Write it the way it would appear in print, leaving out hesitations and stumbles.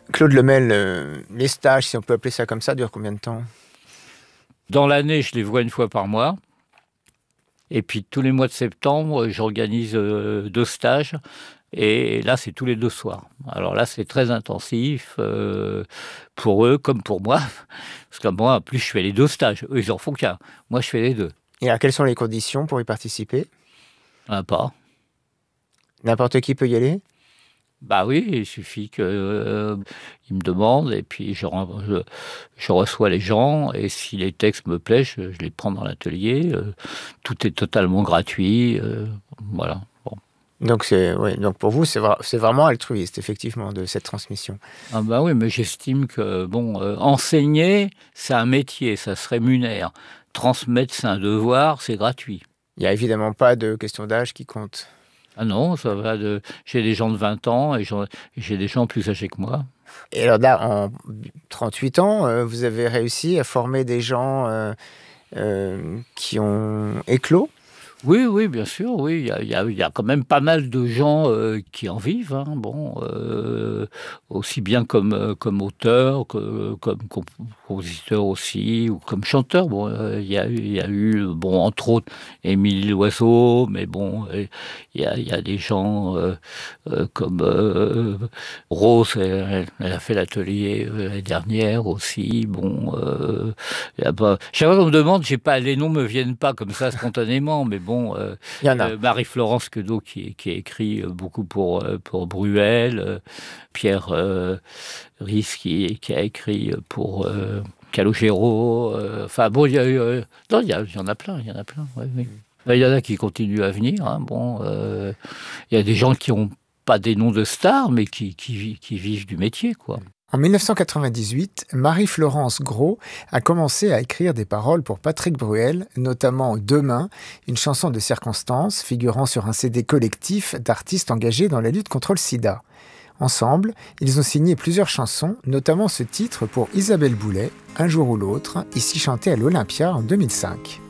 Claude Lemel, les stages, si on peut appeler ça comme ça, durent combien de temps? Dans l'année, je les vois une fois par mois. Et puis tous les mois de septembre, j'organise 2 stages. Et là, c'est tous les 2 soirs. Alors là, c'est très intensif, pour eux comme pour moi. Parce que moi, en plus, je fais les 2 stages. Eux, ils en font qu'un. Moi, je fais les 2. Et alors, quelles sont les conditions pour y participer? Pas. N'importe qui peut y aller? Bah oui, il suffit que, ils me demandent et puis je reçois les gens et si les textes me plaisent, je les prends dans l'atelier, tout est totalement gratuit, voilà, bon. Donc donc pour vous, c'est vraiment altruiste, effectivement, de cette transmission. Ah bah oui, mais j'estime que bon, enseigner, c'est un métier, ça se rémunère. Transmettre, c'est un devoir, c'est gratuit. Il n'y a évidemment pas de question d'âge qui compte. Ah non, ça va de j'ai des gens de 20 ans et j'ai des gens plus âgés que moi. Et alors là, en 38 ans, vous avez réussi à former des gens qui ont éclos? Oui, oui, bien sûr, oui, il y a quand même pas mal de gens, qui en vivent, hein. Bon, aussi bien comme auteur que comme compositeur aussi ou comme chanteur. Bon, il y a eu, bon, entre autres, Émile Loiseau, mais bon, il y a des gens, comme, Rose, elle a fait l'atelier, l'année dernière aussi. Bon, il y a pas chaque fois qu'on me demande, j'ai pas les noms me viennent pas comme ça spontanément, mais bon, Il y en a. Marie-Florence Queneau qui a écrit, beaucoup pour Bruel, Pierre, Risse qui a écrit, pour, Calogero, enfin bon, il y a eu, non, il y en a plein, ouais, oui. Il y en a qui continuent à venir, hein, bon, il y a des gens qui ont pas des noms de stars, mais qui vivent du métier, quoi. En 1998, Marie-Florence Gros a commencé à écrire des paroles pour Patrick Bruel, notamment Demain, une chanson de circonstance figurant sur un CD collectif d'artistes engagés dans la lutte contre le sida. Ensemble, ils ont signé plusieurs chansons, notamment ce titre pour Isabelle Boulay, Un jour ou l'autre, ici chanté à l'Olympia en 2005.